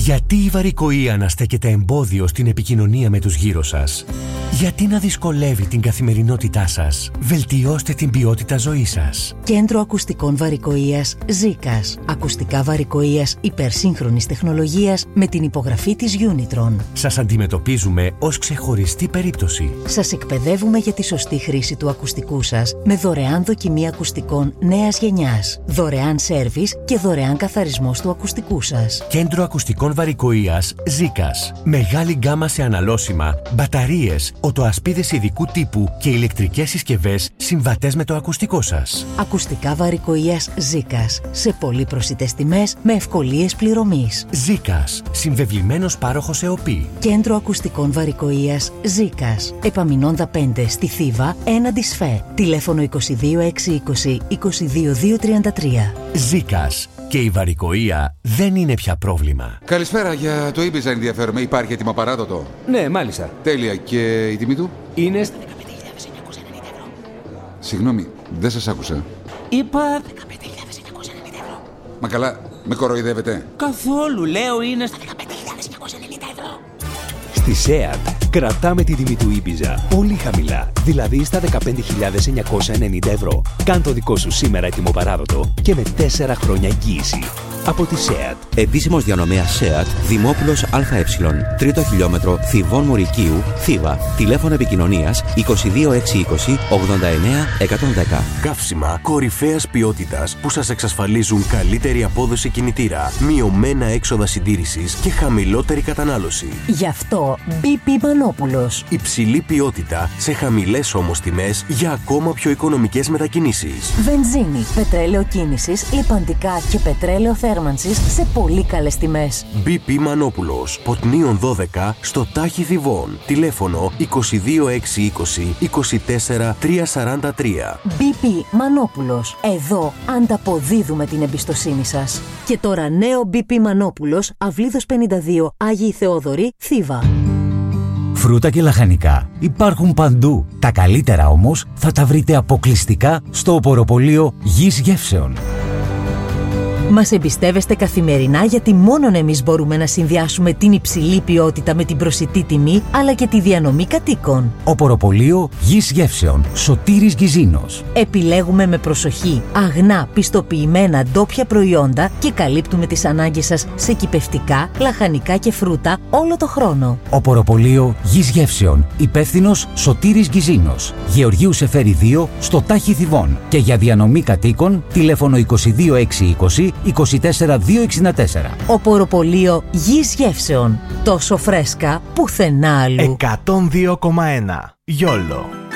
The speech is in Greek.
Γιατί η βαρικοεία να στέκεται εμπόδιο στην επικοινωνία με τους γύρω σας? Γιατί να δυσκολεύει την καθημερινότητά σας? Βελτιώστε την ποιότητα ζωής σας. Κέντρο Ακουστικών Βαρικοείας Ζίκας. Ακουστικά βαρικοείας υπερσύγχρονης τεχνολογίας με την υπογραφή της Unitron. Σας αντιμετωπίζουμε ως ξεχωριστή περίπτωση. Σας εκπαιδεύουμε για τη σωστή χρήση του ακουστικού σας με δωρεάν δοκιμή ακουστικών νέας γενιάς, δωρεάν σέρβις και δωρεάν καθαρισμός του ακουστικού σας. Κέντρο Ακουστικών Βαρικοείας Ζίκας. Μεγάλη γκάμα σε αναλώσιμα, μπαταρίες, οτοασπίδες ειδικού τύπου και ηλεκτρικές συσκευές συμβατές με το ακουστικό σας. Ακουστικά βαρικοείας Ζίκας. Σε πολύ προσιτές τιμές με ευκολίες πληρωμής. Ζίκας. Συμβεβλημένος πάροχος ΕΟΠΗ. Κέντρο Ακουστικών Βαρικοείας Ζίκας. Επαμεινώντα 5 στη Θήβα, έναντι ΣΦΕ. Τηλέφωνο 22620 22233. Ζίκας. Και η βαρικοεία δεν είναι πια πρόβλημα. Καλησπέρα, για το Ibiza ενδιαφέρομαι. Υπάρχει έτοιμο παράδοτο? Ναι, μάλιστα. Τέλεια. Και η τιμή του? Είναι 15.990 ευρώ. Συγγνώμη, δεν σας άκουσα. Είπα 15.990 ευρώ. Μα καλά, με κοροϊδεύετε? καθόλου, λέω είναι στα 15.990 ευρώ. Στη ΣΕΑΤ κρατάμε τη τιμή του Ibiza πολύ χαμηλά, δηλαδή στα 15.990 ευρώ. Κάν το δικό σου σήμερα έτοιμο παράδοτο και με 4 χρόνια εγγύηση. Από τη ΣΕΑΤ. Επίσημος διανομέας ΣΕΑΤ, Δημόπουλος ΑΕ, 3ο χιλιόμετρο, Θηβών Μουρικίου, Θήβα. Τηλέφωνο επικοινωνίας 22620 89 110. Καύσιμα κορυφαίας ποιότητας που σας εξασφαλίζουν καλύτερη απόδοση κινητήρα, μειωμένα έξοδα συντήρησης και χαμηλότερη κατανάλωση. Γι' αυτό BP Μανόπουλος. Υψηλή ποιότητα σε χαμηλές όμως τιμές για ακόμα πιο οικονομικές μετακινήσεις. Βενζίνη, πετρέλαιο κίνησης, λιπαντικά και πετρέλαιο θέρμανσης σε πολύ καλές τιμές. BP Μανόπουλος, Ποτνίων 12, στο Τάχι Θηβών. Τηλέφωνο 22620 24 343. BP Μανόπουλος. Εδώ ανταποδίδουμε την εμπιστοσύνη σας. Και τώρα νέο BP Μανόπουλος, Αυλίδος 52, Άγιοι Θεόδωροι, Θήβα. Φρούτα και λαχανικά υπάρχουν παντού. Τα καλύτερα όμως θα τα βρείτε αποκλειστικά στο οποροπωλείο Γης Γεύσεων. Μας εμπιστεύεστε καθημερινά γιατί μόνον εμείς μπορούμε να συνδυάσουμε την υψηλή ποιότητα με την προσιτή τιμή αλλά και τη διανομή κατοίκων. Οποροπωλείο Γης Γεύσεων, Σωτήρης Γκυζίνος. Επιλέγουμε με προσοχή αγνά, πιστοποιημένα ντόπια προϊόντα και καλύπτουμε τις ανάγκες σας σε κυπευτικά, λαχανικά και φρούτα όλο το χρόνο. Οποροπωλείο Γης Γεύσεων, υπεύθυνος Σωτήρης Γκυζίνος. Γεωργίου Σεφέρη 2, στο Τάχι Θηβών. Και για διανομή κατοίκων, τηλέφωνο 22620 24264. Οποροπωλείο Γης Γεύσεων. Τόσο φρέσκα πουθενά αλλού. 102,1 Γιόλο.